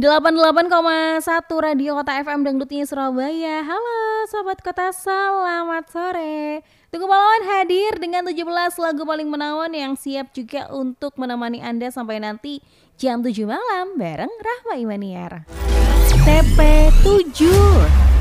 88,1 Radio Kota FM Dangdutnya Surabaya. Halo Sobat Kota, selamat sore. Tunggu Pahlawan hadir dengan 17 lagu paling menawan yang siap juga untuk menemani Anda sampai nanti jam 7 malam bareng Rahma Imaniar. TP7